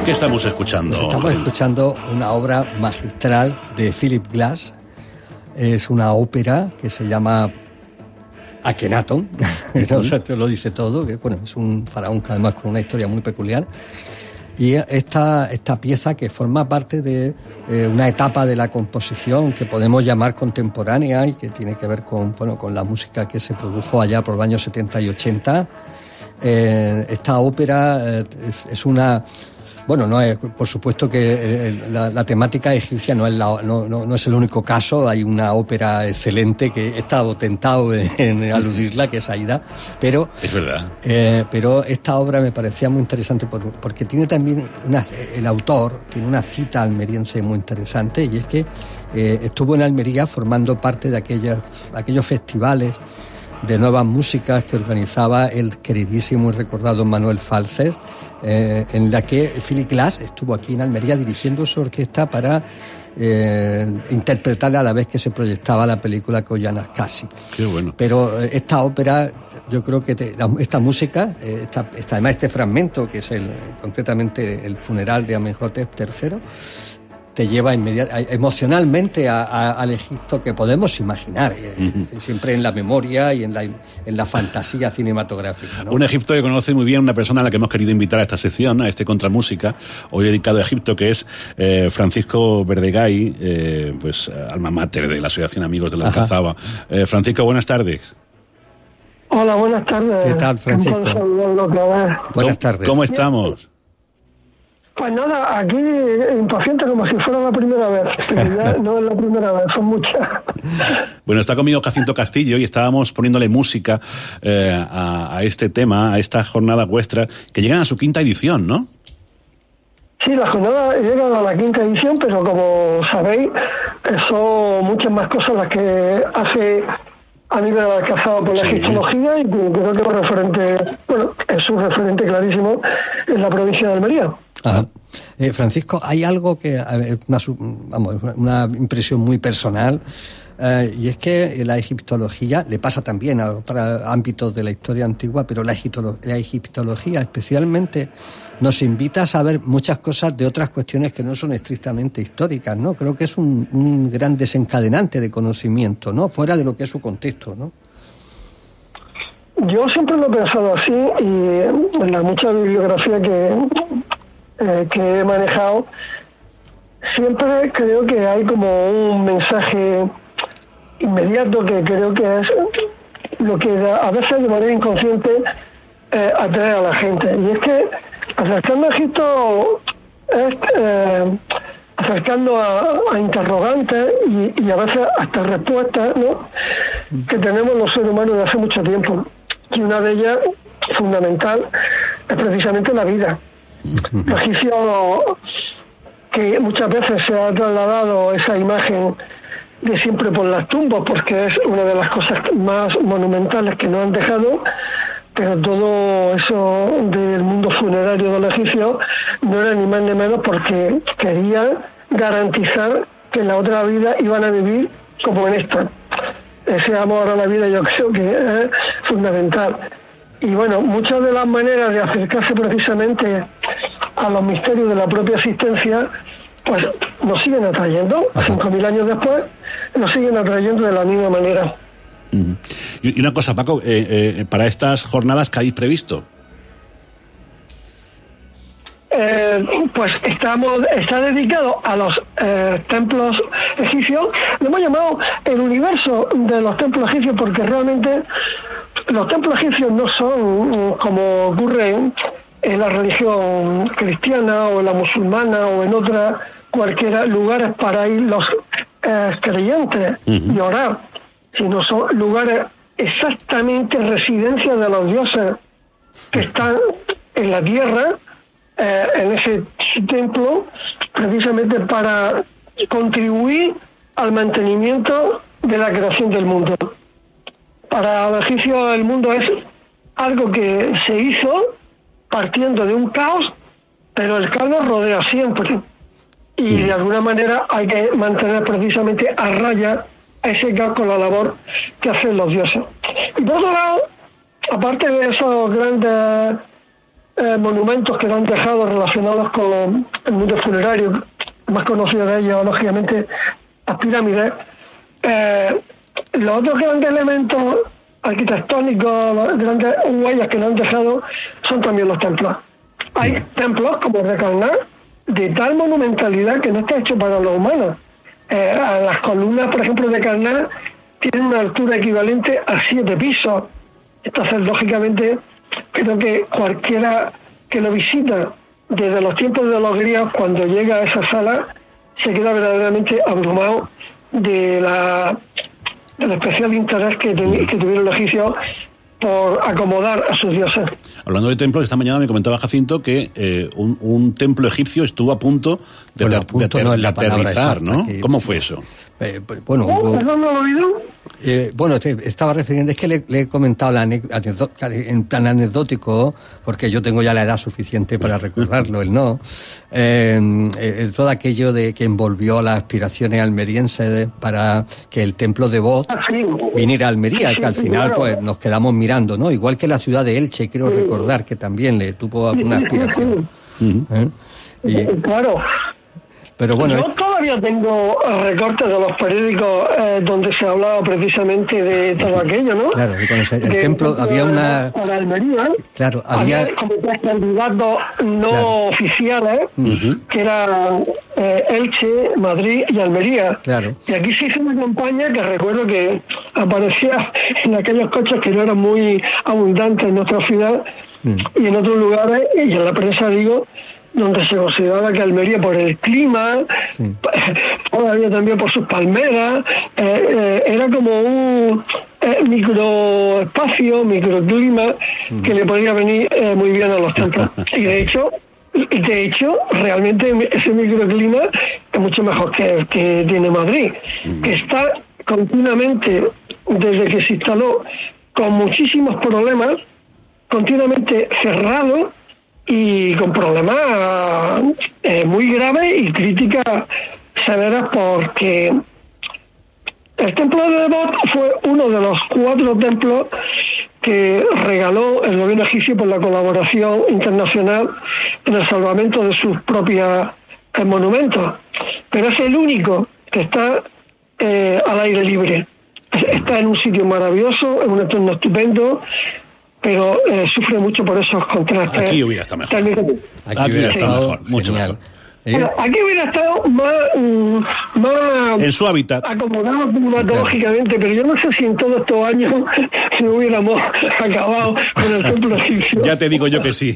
¿Qué estamos escuchando? Pues estamos escuchando una obra magistral de Philip Glass. Es una ópera que se llama Akenatón. O sea, te lo dice todo. Que, bueno, es un faraón además con una historia muy peculiar. Y esta pieza que forma parte de una etapa de la composición que podemos llamar contemporánea y que tiene que ver con la música que se produjo allá por los años 70 y 80. Esta ópera es una... Bueno, no es, por supuesto que la temática egipcia no es el único caso. Hay una ópera excelente que he estado tentado en aludirla, que es Aida, pero es verdad. Pero esta obra me parecía muy interesante porque tiene también el autor tiene una cita almeriense muy interesante, y es que estuvo en Almería formando parte de aquellos festivales de nuevas músicas que organizaba el queridísimo y recordado Manuel Falces, en la que Philip Glass estuvo aquí en Almería dirigiendo su orquesta para interpretarla a la vez que se proyectaba la película Koyaanisqatsi. Qué bueno. Pero esta ópera, yo creo que esta música, además este fragmento, que es concretamente el funeral de Amenhotep III, te lleva emocionalmente al Egipto que podemos imaginar, siempre en la memoria y en la fantasía cinematográfica, ¿no? Un Egipto que conoce muy bien una persona a la que hemos querido invitar a esta sección, a este Contramúsica, hoy dedicado a Egipto, que es Francisco Verdegay, pues alma mater de la Asociación Amigos de la Alcazaba. Francisco, buenas tardes. Hola, buenas tardes. ¿Qué tal, Francisco? Buenas tardes. ¿Cómo estamos? Pues nada, aquí impaciente como si fuera la primera vez, pero ya no es la primera vez, son muchas. Bueno, está conmigo Jacinto Castillo y estábamos poniéndole música a este tema, a esta jornada vuestra, que llegan a su 5ª edición, ¿no? Sí, la jornada llega a la 5ª edición, pero como sabéis, son muchas más cosas las que hace a nivel alcanzado por la egiptología, y creo que es un referente clarísimo en la provincia de Almería. Ajá. Francisco, hay algo que una impresión muy personal, y es que la egiptología le pasa también a otros ámbitos de la historia antigua, pero la egiptología especialmente nos invita a saber muchas cosas de otras cuestiones que no son estrictamente históricas, ¿no? Creo que es un gran desencadenante de conocimiento, ¿no? Fuera de lo que es su contexto, ¿no? Yo siempre lo he pensado así, y en la mucha bibliografía que he manejado, siempre creo que hay como un mensaje inmediato que creo que es lo que a veces de manera inconsciente atrae a la gente, y es que acercando a Egipto es acercando a interrogantes y a veces hasta respuestas, ¿no?, que tenemos los seres humanos de hace mucho tiempo, y una de ellas fundamental es precisamente la vida. Los egipcios, que muchas veces se ha trasladado esa imagen de siempre por las tumbas, porque es una de las cosas más monumentales que nos han dejado, pero todo eso del mundo funerario de los egipcios no era ni más ni menos porque querían garantizar que en la otra vida iban a vivir como en esta. Ese amor a la vida yo creo que es fundamental. Y bueno, muchas de las maneras de acercarse precisamente a los misterios de la propia existencia, pues nos siguen atrayendo. 5.000 años después, nos siguen atrayendo de la misma manera. Y una cosa, Paco, para estas jornadas, ¿qué habéis previsto? Pues está dedicado a los templos egipcios. Lo hemos llamado el universo de los templos egipcios porque realmente los templos egipcios no son como ocurre en la religión cristiana o en la musulmana o en otra cualquiera lugares para ir los creyentes y orar, sino son lugares exactamente residencia de los dioses que están en la tierra, en ese templo, precisamente para contribuir al mantenimiento de la creación del mundo. Para los egipcios el mundo es algo que se hizo partiendo de un caos, pero el caos nos rodea siempre. Y de alguna manera hay que mantener precisamente a raya a ese caos con la labor que hacen los dioses. Y por otro lado, aparte de esos grandes monumentos que lo han dejado relacionados con el mundo funerario. El más conocido de ellos, lógicamente, las pirámides. Los otros grandes elementos arquitectónicos, las grandes huellas que nos han dejado, son también los templos. Hay templos como el de Karnak, de tal monumentalidad que no está hecho para los humanos. Las columnas, por ejemplo, de Karnak tienen una altura equivalente a 7 pisos. Entonces, lógicamente, creo que cualquiera que lo visita desde los tiempos de los griegos, cuando llega a esa sala, se queda verdaderamente abrumado del especial interés que tuvieron los egipcios por acomodar a sus dioses. Hablando de templos, esta mañana me comentaba Jacinto que un templo egipcio estuvo a punto de aterrizar, ¿no? ¿Cómo fue eso? Bueno, ¿no lo he oído? Bueno, estaba refiriendo, es que le he comentado en plan anecdótico, porque yo tengo ya la edad suficiente para recordarlo, él no. Todo aquello de que envolvió las aspiraciones almerienses para que el templo de Bot viniera a Almería, que al final pues nos quedamos mirando, ¿no? Igual que la ciudad de Elche, quiero recordar que también le tuvo alguna aspiración. Claro. Pero bueno, yo todavía tengo recortes de los periódicos donde se hablaba precisamente de todo aquello, ¿no? Claro, y cuando el templo había una... Para Almería, claro, había como tres candidatos no oficiales, que eran Elche, Madrid y Almería. Claro. Y aquí se hizo una campaña que recuerdo que aparecía en aquellos coches que no eran muy abundantes en nuestra ciudad y en otros lugares, y en la prensa digo, donde se consideraba que Almería, por el clima, todavía también por sus palmeras, era como un microespacio, microclima que le podía venir muy bien a los templos. Y de hecho, realmente ese microclima es mucho mejor que el que tiene Madrid, que está continuamente, desde que se instaló, con muchísimos problemas, continuamente cerrado, y con problemas muy graves y críticas severas, porque el templo de Debod fue uno de los 4 templos que regaló el gobierno egipcio por la colaboración internacional en el salvamento de sus propios monumentos, pero es el único que está al aire libre. Está en un sitio maravilloso, en un entorno estupendo, pero sufre mucho por esos contrastes. Aquí hubiera estado mejor. Aquí hubiera estado mejor, mucho mejor. Bueno, aquí hubiera estado más en su hábitat acomodado climatológicamente, pero yo no sé si en todos estos años si hubiéramos acabado con el templo egipcio. Ya te digo yo que sí.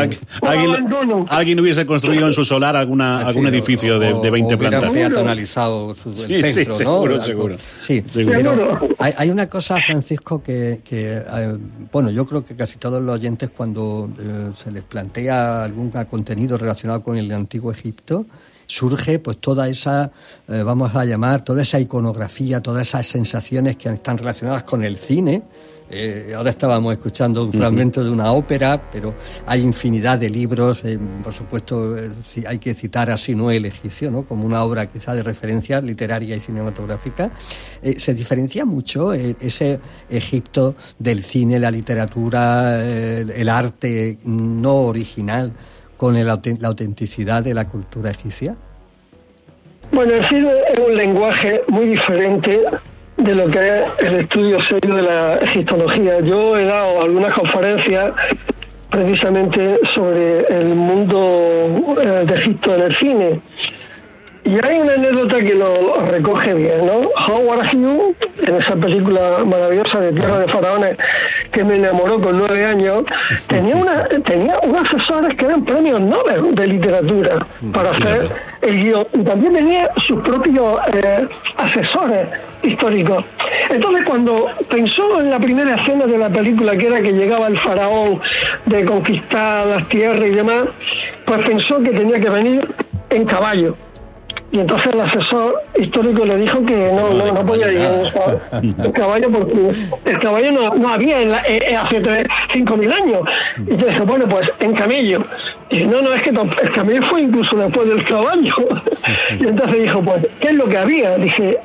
Alguien hubiese construido en su solar algún edificio de 20 plantas. Peatonalizado el centro, ¿no? Seguro. Sí, pero hay una cosa, Francisco, que bueno, yo creo que casi todos los oyentes, cuando se les plantea algún contenido relacionado con el antiguo Egipto, surge pues toda esa, vamos a llamar, toda esa iconografía, todas esas sensaciones que están relacionadas con el cine. Ahora estábamos escuchando un fragmento de una ópera, pero hay infinidad de libros, por supuesto hay que citar a Sinué el egipcio, ¿no? Como una obra quizá de referencia literaria y cinematográfica. Se diferencia mucho ese Egipto del cine, la literatura, el arte no original, con la autenticidad de la cultura egipcia. Bueno, el cine es un lenguaje muy diferente de lo que es el estudio serio de la egiptología. Yo he dado algunas conferencias precisamente sobre el mundo de Egipto en el cine, y hay una anécdota que lo recoge bien, ¿no? Howard Hughes, en esa película maravillosa de Tierra de Faraones, que me enamoró con 9 años, tenía unos asesores que eran premios Nobel de literatura para hacer el guión, y también tenía sus propios asesores históricos. Entonces, cuando pensó en la primera escena de la película, que era que llegaba el faraón de conquistar las tierras y demás, pues pensó que tenía que venir en caballo. Y entonces el asesor histórico le dijo que no podía ir en caballo, porque el caballo no había hace 5.000 años. Y yo dije, bueno, pues en camello. Y no, es que el camello fue incluso después del caballo. Y entonces dijo, pues, ¿qué es lo que había? Dije,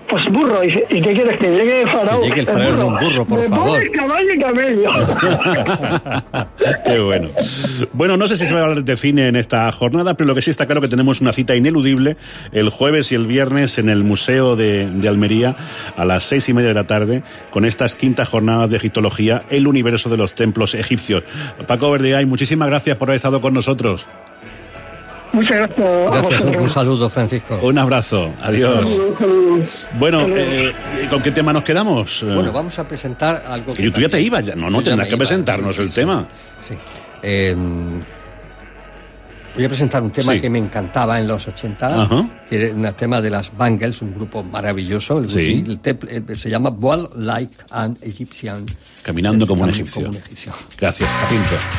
pues burro. ¿Y qué quieres? Que llegue el faraón. Que llegue el faraón en un burro, por favor. Me caballo y camello. Qué bueno. Bueno, no sé si se va a hablar de cine en esta jornada, pero lo que sí está claro que tenemos una cita ineludible el jueves y el viernes en el Museo de Almería a las 6:30 de la tarde con estas quintas jornadas de egiptología, el universo de los templos egipcios. Paco Verdigay, muchísimas gracias por haber estado con nosotros. Muchas gracias. Gracias, un saludo, Francisco. Un abrazo, adiós. Bueno, ¿con qué tema nos quedamos? Bueno, vamos a presentar algo que tú ya te ibas, no tendrás que presentarnos el tema. Sí. Voy a presentar un tema que me encantaba en los 80, que era un tema de las Bangles, un grupo maravilloso. Se llama Walk Like an Egyptian. Caminando como un egipcio. Gracias, Jacinto.